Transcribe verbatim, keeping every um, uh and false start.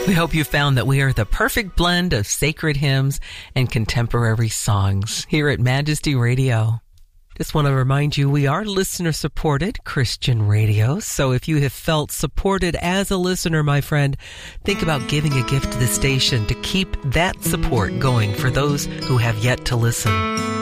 We hope you found that we are the perfect blend of sacred hymns and contemporary songs here at Majesty Radio. Just want to remind you, we are listener-supported Christian radio, so if you have felt supported as a listener, my friend, think about giving a gift to the station to keep that support going for those who have yet to listen.